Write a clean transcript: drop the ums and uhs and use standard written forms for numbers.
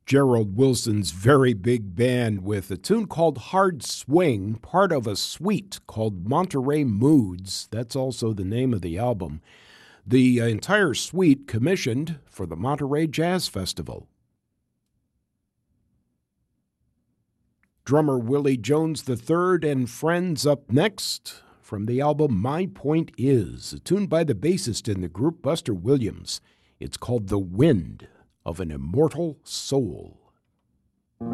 Gerald Wilson's Very Big Band with a tune called Hard Swing, part of a suite called Monterey Moods. That's also the name of the album. The entire suite commissioned for the Monterey Jazz Festival. Drummer Willie Jones III and Friends up next from the album My Point Is, a tune by the bassist in the group, Buster Williams. It's called The Wind of an Immortal Soul.